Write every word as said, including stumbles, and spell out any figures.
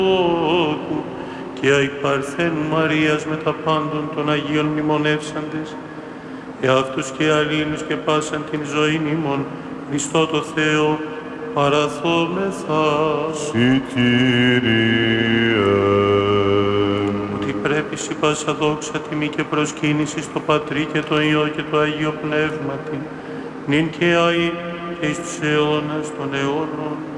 Του και αϊ Παρθένου Μαρίας με τα πάντων των Αγίων μνημονεύσαντες, εαυτούς και αλλήλους και πάσαν την ζωήν ημών, Χριστό το Θεό, παραθόμεθα. Συ Κύριε. Ότι πρέπει σοι πάσα δόξα, τιμή και προσκύνηση στο Πατρί και το Υιό και το Αγίο Πνεύματι, νυν και αεί και εις τους αιώνας των αιώνων.